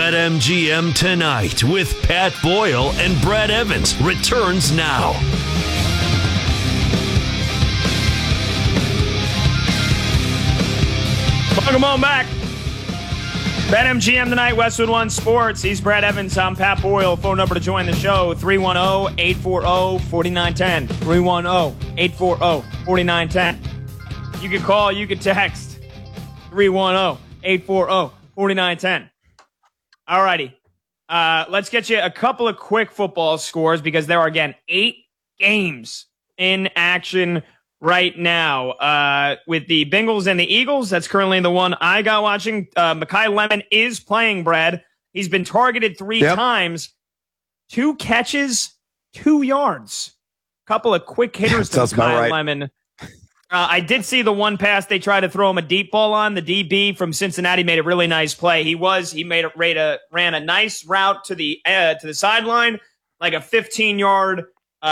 BetMGM Tonight with Pat Boyle and Brad Evans returns now. Welcome on back. BetMGM Tonight, Westwood One Sports. He's Brad Evans. I'm Pat Boyle. Phone number to join the show, 310-840-4910. 310-840-4910. You can call, you can text, 310-840-4910. All righty. Let's get you a couple of quick football scores because there are, again, 8 games in action right now with the Bengals and the Eagles. That's currently the one I got watching. Mekhi Lemon is playing, Brad. He's been targeted 3 times. 2 catches, 2 yards. Couple of quick hitters to Mekhi Lemon. I did see the one pass they tried to throw him a deep ball on. The DB from Cincinnati made a really nice play. He ran a nice route to the sideline, like a 15-yard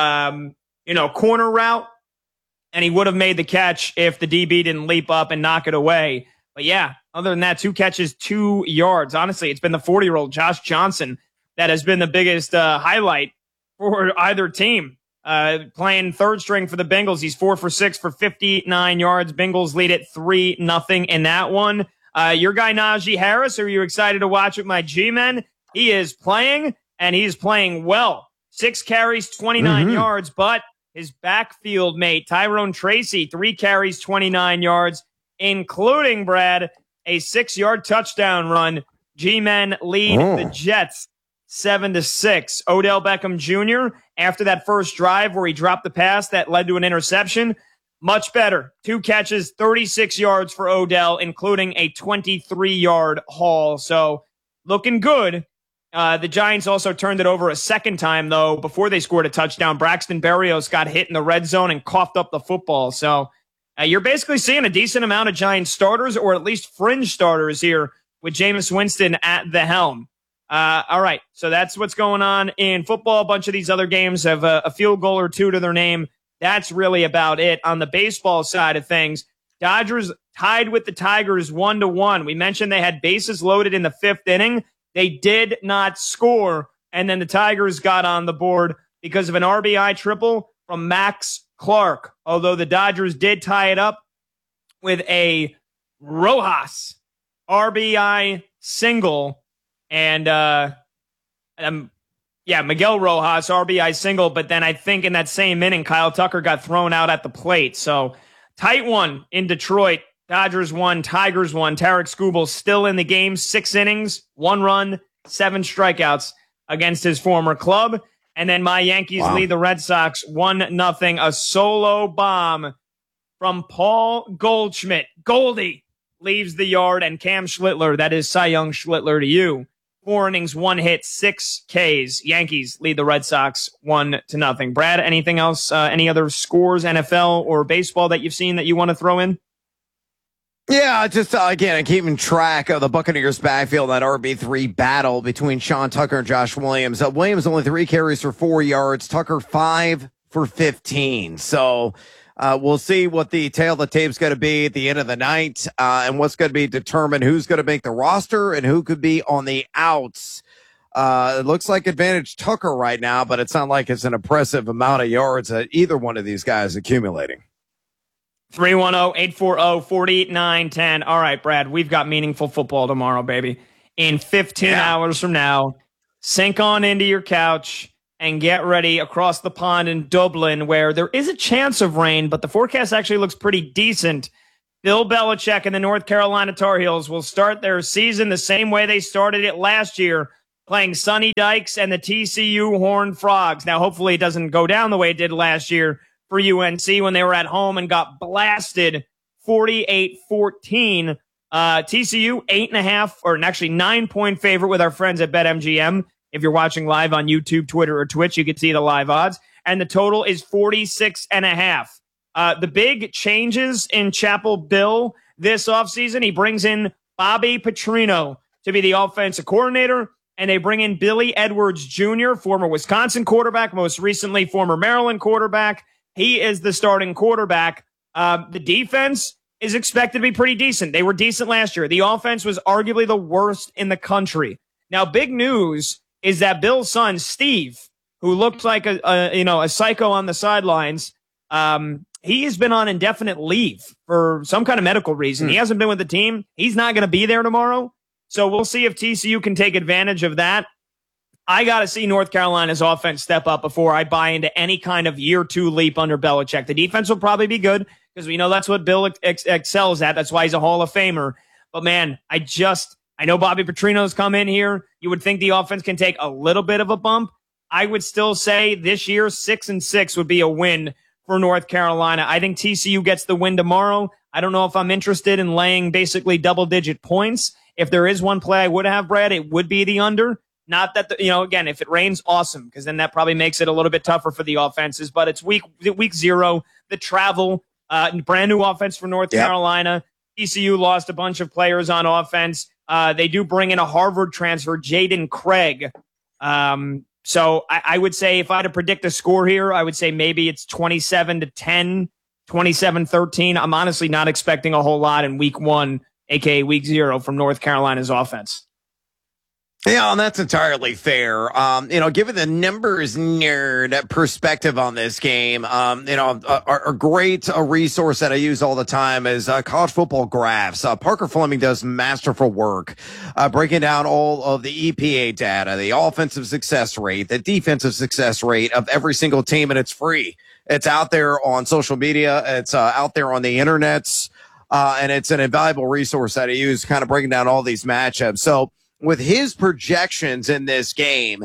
corner route, and he would have made the catch if the DB didn't leap up and knock it away. But yeah, other than that, 2 catches, 2 yards. Honestly, it's been the 40-year-old Josh Johnson that has been the biggest highlight for either team. Playing third string for the Bengals. He's 4 for 6 for 59 yards. Bengals lead it 3-0 in that one. Your guy Najee Harris, are you excited to watch with my G-Men? He is playing, and he's playing well. 6 carries, 29 yards, but his backfield mate, Tyrone Tracy, 3 carries, 29 yards, including, Brad, a 6-yard touchdown run. G-Men lead the Jets 7-6. Odell Beckham Jr., after that first drive where he dropped the pass that led to an interception, much better. 2 catches, 36 yards for Odell, including a 23-yard haul. So looking good. The Giants also turned it over a second time, though, before they scored a touchdown. Braxton Berrios got hit in the red zone and coughed up the football. So you're basically seeing a decent amount of Giants starters, or at least fringe starters here, with Jameis Winston at the helm. All right, so that's what's going on in football. A bunch of these other games have a field goal or 2 to their name. That's really about it. On the baseball side of things, Dodgers tied with the Tigers 1-1. We mentioned they had bases loaded in the 5th inning. They did not score, and then the Tigers got on the board because of an RBI triple from Max Clark, although the Dodgers did tie it up with a Rojas RBI single. And, Miguel Rojas, RBI single, but then I think in that same inning, Kyle Tucker got thrown out at the plate. So, tight one in Detroit. Dodgers won, Tigers won. Tarek Skubal still in the game, 6 innings, 1 run, 7 strikeouts against his former club. And then my Yankees lead the Red Sox 1-0. A solo bomb from Paul Goldschmidt. Goldie leaves the yard, and Cam Schlittler, that is Cy Young Schlittler to you. 4 innings, 1 hit, 6 Ks. Yankees lead the Red Sox 1-0. Brad, anything else? Any other scores, NFL or baseball that you've seen that you want to throw in? Yeah, just again, keeping track of the Buccaneers backfield, that RB3 battle between Sean Tucker and Josh Williams. Williams only 3 carries for 4 yards, Tucker 5 for 15. So we'll see what the tail of the tape's going to be at the end of the night, and what's going to be determined who's going to make the roster and who could be on the outs. It looks like advantage Tucker right now, but it's not like it's an impressive amount of yards that either one of these guys accumulating. 310-840-4910. All right, Brad, we've got meaningful football tomorrow, baby. In 15 hours from now, sink on into your couch and get ready across the pond in Dublin, where there is a chance of rain, but the forecast actually looks pretty decent. Bill Belichick and the North Carolina Tar Heels will start their season the same way they started it last year, playing Sonny Dykes and the TCU Horned Frogs. Now, hopefully it doesn't go down the way it did last year for UNC when they were at home and got blasted 48-14. TCU 8.5, or actually 9-point favorite with our friends at BetMGM. If you're watching live on YouTube, Twitter, or Twitch, you can see the live odds. And the total is 46.5. The big changes in Chapel Bill this offseason, he brings in Bobby Petrino to be the offensive coordinator, and they bring in Billy Edwards Jr., former Wisconsin quarterback, most recently former Maryland quarterback. He is the starting quarterback. The defense is expected to be pretty decent. They were decent last year. The offense was arguably the worst in the country. Now, big news is that Bill's son, Steve, who looked like a psycho on the sidelines, he has been on indefinite leave for some kind of medical reason. He hasn't been with the team. He's not going to be there tomorrow. So we'll see if TCU can take advantage of that. I got to see North Carolina's offense step up before I buy into any kind of year 2 leap under Belichick. The defense will probably be good because we know that's what Bill excels at. That's why he's a Hall of Famer. But man, I know Bobby Petrino's come in here. You would think the offense can take a little bit of a bump. I would still say this year 6-6 would be a win for North Carolina. I think TCU gets the win tomorrow. I don't know if I'm interested in laying basically double-digit points. If there is one play I would have, Brad, it would be the under. Not that, again, if it rains, awesome, because then that probably makes it a little bit tougher for the offenses. But it's week 0, the travel, brand new offense for North Carolina. TCU lost a bunch of players on offense. They do bring in a Harvard transfer, Jaden Craig. So I would say if I had to predict a score here, I would say maybe it's 27-10, 27-13. I'm honestly not expecting a whole lot in week 1, aka week 0, from North Carolina's offense. Yeah, and that's entirely fair. Given the numbers nerd perspective on this game, a great resource that I use all the time is college football graphs. Parker Fleming does masterful work breaking down all of the EPA data, the offensive success rate, the defensive success rate of every single team, and it's free. It's out there on social media. It's out there on the internets, and it's an invaluable resource that I use kind of breaking down all these matchups. So, with his projections in this game,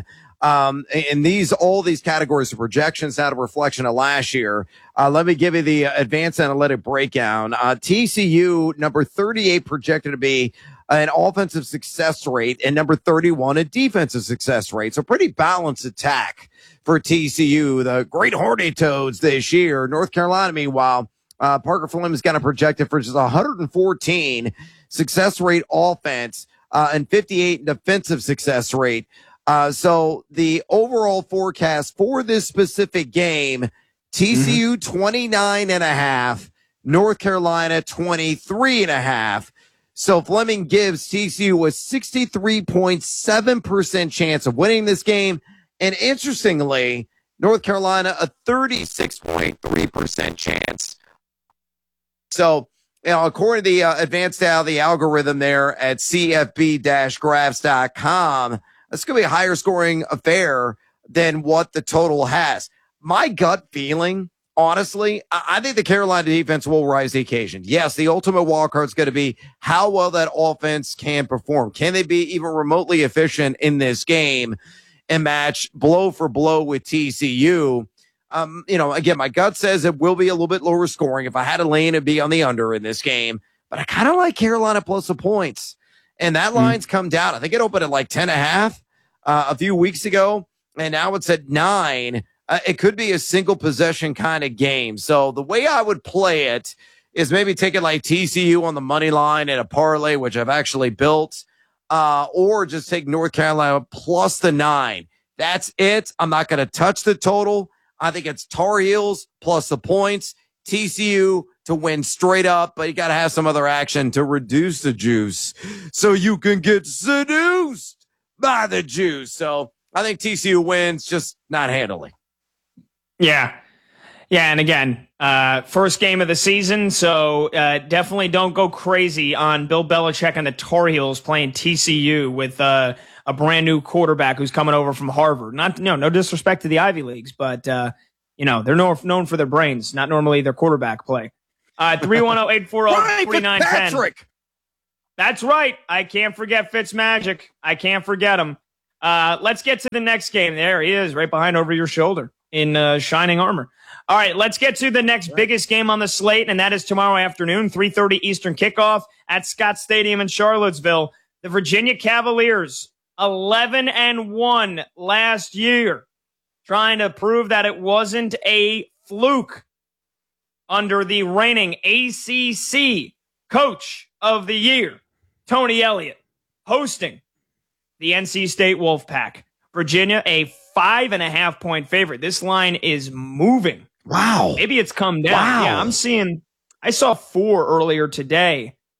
in all these categories of projections, not a reflection of last year. Let me give you the advanced analytic breakdown. TCU, number 38, projected to be an offensive success rate, and number 31, a defensive success rate. So pretty balanced attack for TCU. The Great Horny Toads this year. North Carolina, meanwhile, Parker Fleming's got a projected for just 114 success rate offense. And 58 defensive success rate. So the overall forecast for this specific game, TCU 29.5, North Carolina 23.5. So Fleming gives TCU a 63.7% chance of winning this game. And interestingly, North Carolina a 36.3% chance. So, according to the advanced style, the algorithm there at cfb-graphs.com, it's going to be a higher scoring affair than what the total has. My gut feeling, honestly, I think the Carolina defense will rise to the occasion. Yes, the ultimate wildcard is going to be how well that offense can perform. Can they be even remotely efficient in this game and match blow for blow with TCU? Again, my gut says it will be a little bit lower scoring. If I had to lean, it'd be on the under in this game. But I kind of like Carolina plus the points. And that line's come down. I think it opened at like 10.5 a few weeks ago. And now it's at 9. It could be a single possession kind of game. So the way I would play it is maybe take it like TCU on the money line in a parlay, which I've actually built, or just take North Carolina plus the 9. That's it. I'm not going to touch the total. I think it's Tar Heels plus the points, TCU to win straight up, but you got to have some other action to reduce the juice so you can get seduced by the juice. So I think TCU wins, just not handily. Yeah. Yeah. And again, first game of the season. So definitely don't go crazy on Bill Belichick and the Tar Heels playing TCU with a brand new quarterback who's coming over from Harvard. No disrespect to the Ivy Leagues, but they're known for their brains, not normally their quarterback play. 310-840-3910. That's right. I can't forget Fitzmagic. I can't forget him. Let's get to the next game. There he is, right behind over your shoulder in shining armor. All right, let's get to the next biggest game on the slate, and that is tomorrow afternoon, 3:30 Eastern kickoff at Scott Stadium in Charlottesville. The Virginia Cavaliers, 11-1 last year, trying to prove that it wasn't a fluke under the reigning ACC Coach of the Year, Tony Elliott, hosting the NC State Wolfpack. Virginia, a 5.5-point favorite. This line is moving. Wow. Maybe it's come down. Wow. Yeah, I saw 4 earlier today,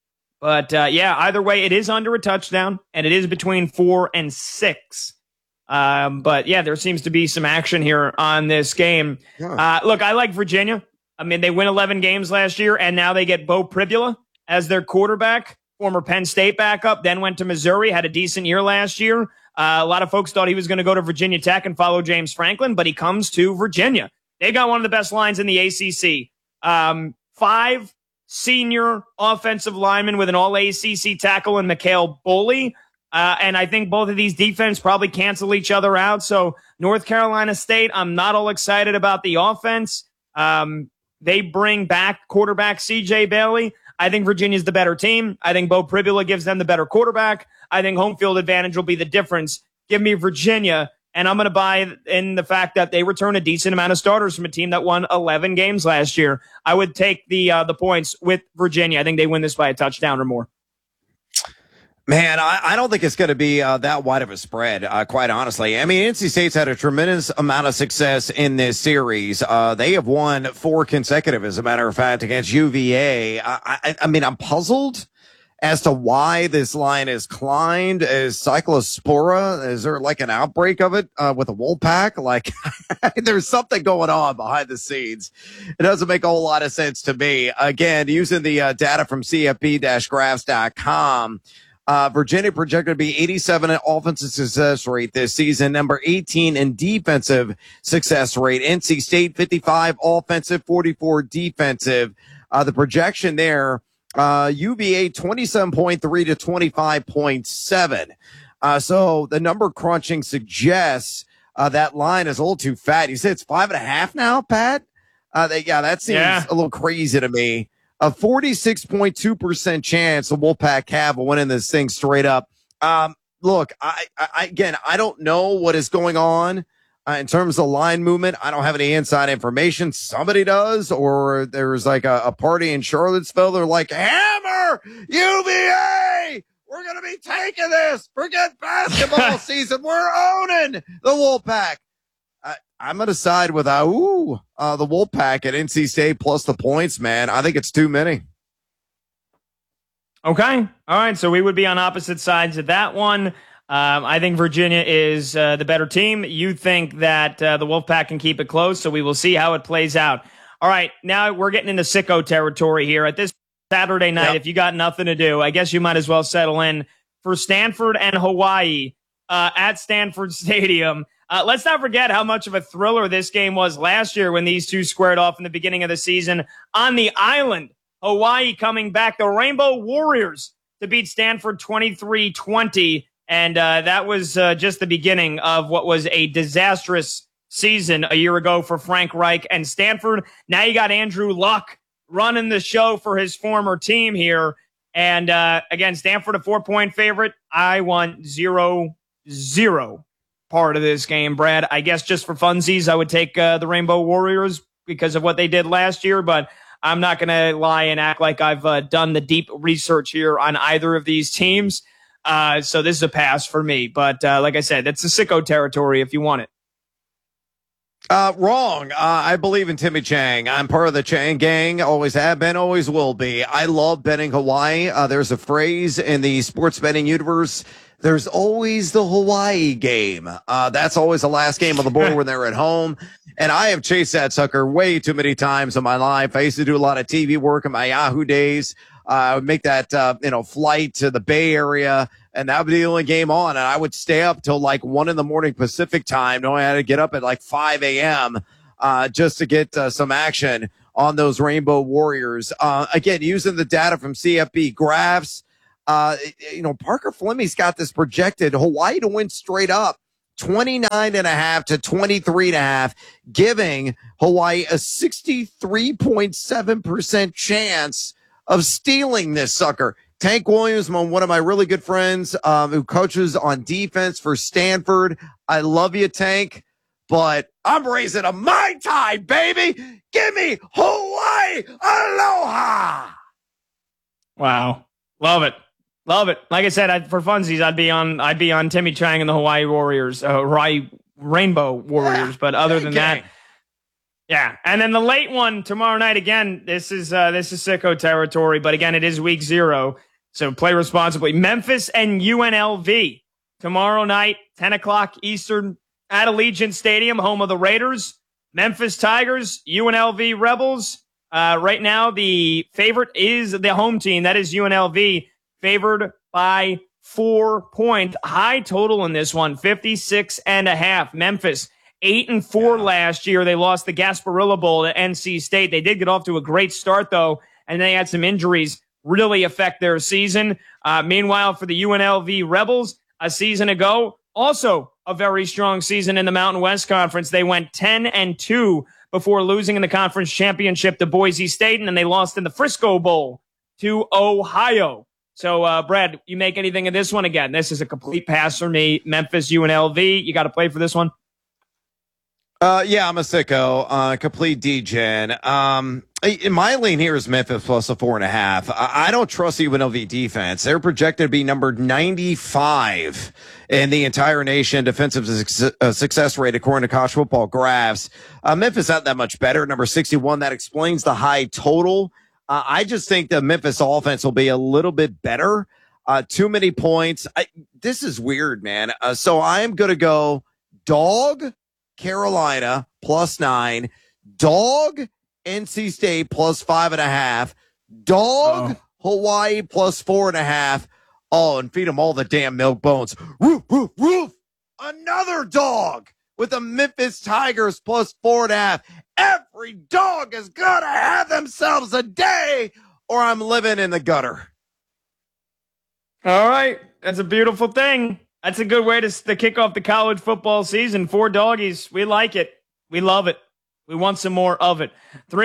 But yeah, either way, it is under a touchdown, and it is between 4 and 6. But yeah, there seems to be some action here on this game. Look, I like Virginia. I mean, they win 11 games last year, and now they get Bo Pribula as their quarterback, former Penn State backup, then went to Missouri, had a decent year last year. A lot of folks thought he was going to go to Virginia Tech and follow James Franklin, but he comes to Virginia. They got one of the best lines in the ACC. 5 senior offensive linemen with an all-ACC tackle in Mikhail Boley. And I think both of these defenses probably cancel each other out. So North Carolina State, I'm not all excited about the offense. They bring back quarterback C.J. Bailey. I think Virginia's the better team. I think Bo Pribula gives them the better quarterback. I think home field advantage will be the difference. Give me Virginia, and I'm going to buy in the fact that they return a decent amount of starters from a team that won 11 games last year. I would take the points with Virginia. I think they win this by a touchdown or more. Man, I don't think it's going to be that wide of a spread, quite honestly. I mean, NC State's had a tremendous amount of success in this series. They have won 4 consecutive, as a matter of fact, against UVA. I mean, I'm puzzled as to why this line is climbed. Is cyclospora? Is there like an outbreak of it with the Wolfpack? Like, there's something going on behind the scenes. It doesn't make a whole lot of sense to me. Again, using the data from CFP-graphs.com, Virginia projected to be 87 in offensive success rate this season, number 18 in defensive success rate. NC State 55 offensive, 44 defensive. The projection there, UVA 27.3 to 25.7. So the number crunching suggests that line is a little too fat. You said it's 5.5 now, Pat? That seems a little crazy to me. A 46.2% chance the Wolfpack have of winning this thing straight up. Look, I don't know what is going on in terms of line movement. I don't have any inside information. Somebody does, or there's like a party in Charlottesville. They're like, hammer UVA! We're going to be taking this. Forget basketball season. We're owning the Wolfpack. I'm going to side with the Wolfpack at NC State plus the points, man. I think it's too many. Okay. All right. So we would be on opposite sides of that one. I think Virginia is the better team. You think that the Wolfpack can keep it close, so we will see how it plays out. All right. Now we're getting into sicko territory here. At this Saturday night, if you got nothing to do, I guess you might as well settle in for Stanford and Hawaii at Stanford Stadium. Let's not forget how much of a thriller this game was last year when these two squared off in the beginning of the season on the island. Hawaii coming back, the Rainbow Warriors, to beat Stanford 23-20. And that was just the beginning of what was a disastrous season a year ago for Frank Reich and Stanford. Now you got Andrew Luck running the show for his former team here. And again, Stanford a 4-point favorite. I want 0-0 part of this game, Brad. I guess just for funsies, I would take the Rainbow Warriors because of what they did last year, but I'm not going to lie and act like I've done the deep research here on either of these teams. So this is a pass for me. But like I said, that's the sicko territory if you want it. Wrong. I believe in Timmy Chang. I'm part of the Chang gang. Always have been, always will be. I love betting Hawaii. There's a phrase in the sports betting universe. There's always the Hawaii game. That's always the last game on the board when they're at home. And I have chased that sucker way too many times in my life. I used to do a lot of TV work in my Yahoo days. I would make that, flight to the Bay Area, and that would be the only game on. And I would stay up till like 1 a.m. Pacific time, knowing I had to get up at like 5 a.m. Just to get some action on those Rainbow Warriors. Again, using the data from CFP Graphs, Parker Fleming's got this projected Hawaii to win straight up 29.5 to 23.5, giving Hawaii a 63.7% chance of stealing this sucker. Tank Williams, one of my really good friends, who coaches on defense for Stanford. I love you, Tank, but I'm raising a Mai Tai, baby. Give me Hawaii. Aloha. Wow. Love it. Love it. Like I said, for funsies, I'd be on Timmy Chang and the Hawaii Warriors, Hawaii Rainbow Warriors. But other than that, yeah. And then the late one tomorrow night, again, this is sicko territory, but again, it is week 0. So play responsibly. Memphis and UNLV tomorrow night, 10 o'clock Eastern at Allegiant Stadium, home of the Raiders. Memphis Tigers, UNLV Rebels. Right now, the favorite is the home team. That is UNLV, favored by 4 points. High total in this one, 56.5. Memphis, 8-4 last year. They lost the Gasparilla Bowl to NC State. They did get off to a great start, though, and they had some injuries really affect their season. Meanwhile, for the UNLV Rebels, a season ago, also a very strong season in the Mountain West Conference. They went 10-2 before losing in the conference championship to Boise State, and then they lost in the Frisco Bowl to Ohio. So, Brad, you make anything of this one? Again, this is a complete pass for me. Memphis, UNLV, you got to play for this one? Yeah, I'm a sicko. Complete degen. My lean here is Memphis plus a 4.5. I don't trust the UNLV defense. They're projected to be number 95 in the entire nation defensive success rate according to college football graphs. Memphis not that much better, number 61. That explains the high total. I just think the Memphis offense will be a little bit better. Too many points. This is weird, man. So I'm going to go dog Carolina plus 9, dog NC State plus 5.5, dog Hawaii plus 4.5. Oh, and feed them all the damn milk bones. Roof, roof, roof. Another dog with the Memphis Tigers plus 4.5. Every dog is gonna have themselves a day, or I'm living in the gutter. All right, that's a beautiful thing. That's a good way to kick off the college football season. 4 doggies. We like it. We love it. We want some more of it.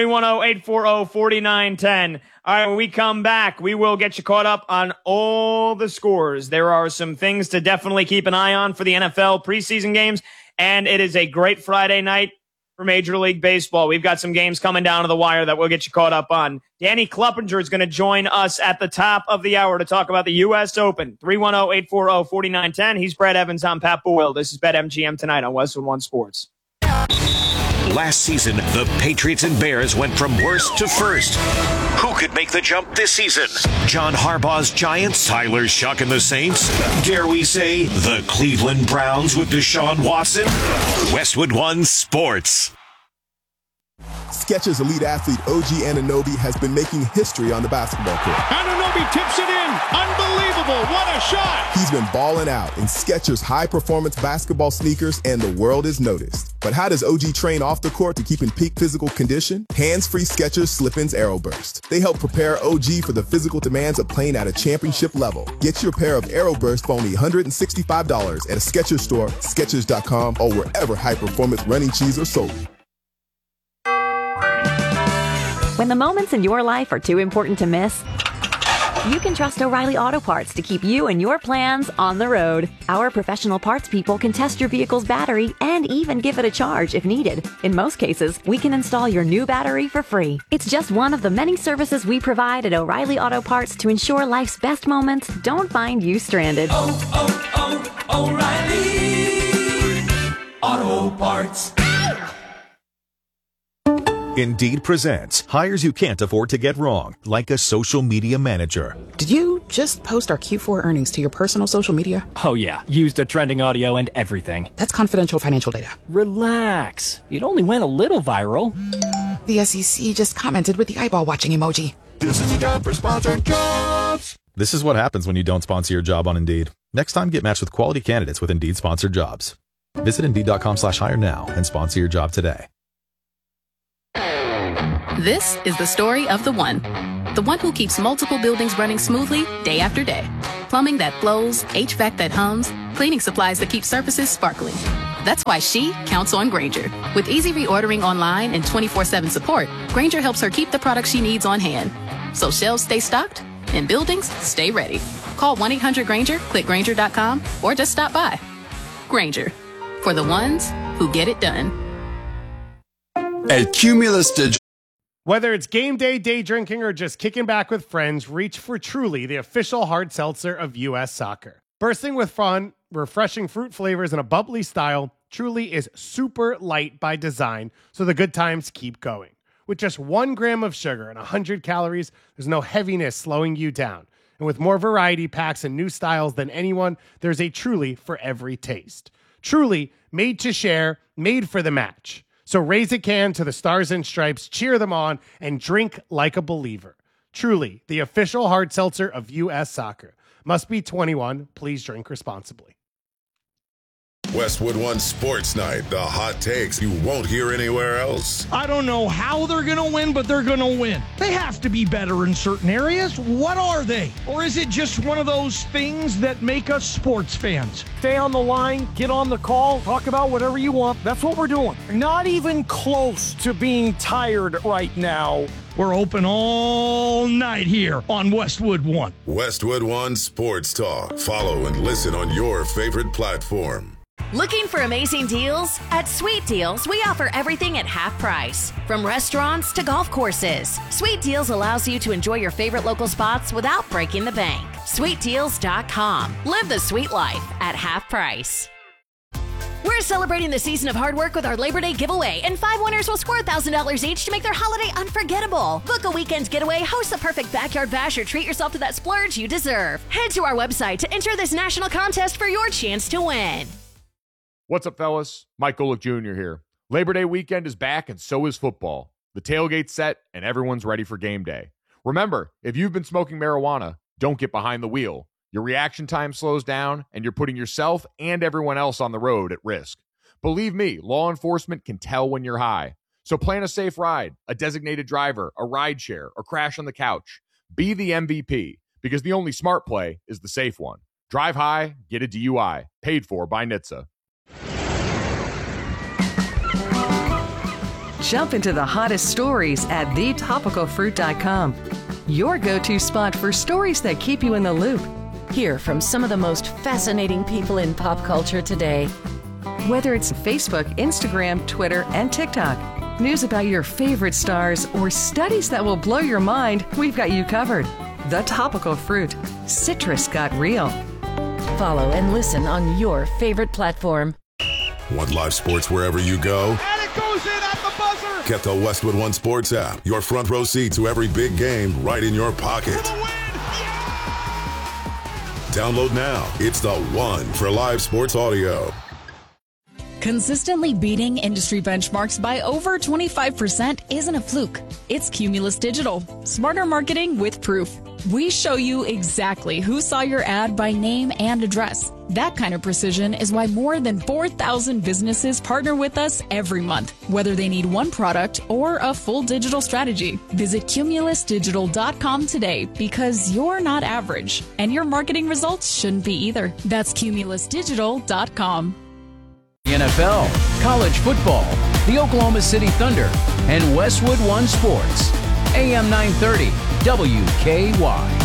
310-840-4910. All right, when we come back, we will get you caught up on all the scores. There are some things to definitely keep an eye on for the NFL preseason games, and it is a great Friday night for Major League Baseball. We've got some games coming down to the wire that we'll get you caught up on. Danny Kluppinger is going to join us at the top of the hour to talk about the U.S. Open. 310-840-4910. He's Brad Evans. I'm Pat Boyle. This is BetMGM tonight on Westwood One Sports. Last season, the Patriots and Bears went from worst to first. Who could make the jump this season? John Harbaugh's Giants, Tyler Shuck and the Saints? Dare we say the Cleveland Browns with Deshaun Watson? Westwood One Sports. Skechers elite athlete OG Anunoby has been making history on the basketball court. Anunoby tips it in. Unbelievable. What a shot. He's been balling out in Skechers high-performance basketball sneakers, and the world is noticed. But how does OG train off the court to keep in peak physical condition? Hands-free Skechers Slip-ins Aeroburst. They help prepare OG for the physical demands of playing at a championship level. Get your pair of Aeroburst for only $165 at a Skechers store, Skechers.com, or wherever high-performance running shoes are sold. When the moments in your life are too important to miss, you can trust O'Reilly Auto Parts to keep you and your plans on the road. Our professional parts people can test your vehicle's battery and even give it a charge if needed. In most cases, we can install your new battery for free. It's just one of the many services we provide at O'Reilly Auto Parts to ensure life's best moments don't find you stranded. O'Reilly Auto Parts. Indeed presents hires you can't afford to get wrong, like a social media manager. Did you just post our Q4 earnings to your personal social media? Oh yeah, used the trending audio and everything. That's confidential financial data. Relax. It only went a little viral. The SEC just commented with the eyeball watching emoji. This is a job for sponsored jobs. This is what happens when you don't sponsor your job on Indeed. Next time, get matched with quality candidates with Indeed sponsored jobs. Visit Indeed.com/hire now and sponsor your job today. This is the story of the one who keeps multiple buildings running smoothly day after day. Plumbing that flows, HVAC that hums, cleaning supplies that keep surfaces sparkling. That's why she counts on Grainger. With easy reordering online and 24/7 support, Grainger helps her keep the products she needs on hand. So shelves stay stocked and buildings stay ready. Call 1-800-GRAINGER, click Grainger.com, or just stop by. Grainger, for the ones who get it done. At Cumulus Digital. Whether it's game day, day drinking, or just kicking back with friends, reach for Truly, the official hard seltzer of U.S. soccer. Bursting with fun, refreshing fruit flavors, and a bubbly style, Truly is super light by design, so the good times keep going. With just 1 gram of sugar and 100 calories, there's no heaviness slowing you down. And with more variety packs and new styles than anyone, there's a Truly for every taste. Truly, made to share, made for the match. So raise a can to the Stars and Stripes, cheer them on, and drink like a believer. Truly, the official hard seltzer of U.S. Soccer. Must be 21. Please drink responsibly. Westwood One Sports Night, the hot takes you won't hear anywhere else. I don't know how they're going to win, but they're going to win. They have to be better in certain areas. What are they? Or is it just one of those things that make us sports fans? Stay on the line, get on the call, talk about whatever you want. That's what we're doing. Not even close to being tired right now. We're open all night here on Westwood One. Westwood One Sports Talk. Follow and listen on your favorite platform. Looking for amazing deals? At Sweet Deals, we offer everything at half price. From restaurants to golf courses, Sweet Deals allows you to enjoy your favorite local spots without breaking the bank. SweetDeals.com. Live the sweet life at half price. We're celebrating the season of hard work with our Labor Day giveaway, and 5 winners will score $1,000 each to make their holiday unforgettable. Book a weekend getaway, host the perfect backyard bash, or treat yourself to that splurge you deserve. Head to our website to enter this national contest for your chance to win. What's up, fellas? Mike Golick Jr. here. Labor Day weekend is back, and so is football. The tailgate's set, and everyone's ready for game day. Remember, if you've been smoking marijuana, don't get behind the wheel. Your reaction time slows down, and you're putting yourself and everyone else on the road at risk. Believe me, law enforcement can tell when you're high. So plan a safe ride, a designated driver, a ride share, or crash on the couch. Be the MVP, because the only smart play is the safe one. Drive high, get a DUI. Paid for by NHTSA. Jump into the hottest stories at thetopicalfruit.com. Your go-to spot for stories that keep you in the loop. Hear from some of the most fascinating people in pop culture today. Whether it's Facebook, Instagram, Twitter, and TikTok, news about your favorite stars, or studies that will blow your mind, we've got you covered. The Topical Fruit. Citrus got real. Follow and listen on your favorite platform. Want live sports wherever you go? And it goes in at the buzzer! Get the Westwood One Sports app. Your front row seat to every big game right in your pocket. Download now. It's the one for live sports audio. Consistently beating industry benchmarks by over 25% isn't a fluke. It's Cumulus Digital. Smarter marketing with proof. We show you exactly who saw your ad by name and address. That kind of precision is why more than 4,000 businesses partner with us every month, whether they need one product or a full digital strategy. Visit cumulusdigital.com today, because you're not average, and your marketing results shouldn't be either. That's cumulusdigital.com. NFL, college football, the Oklahoma City Thunder, and Westwood One Sports. AM 930, WKY.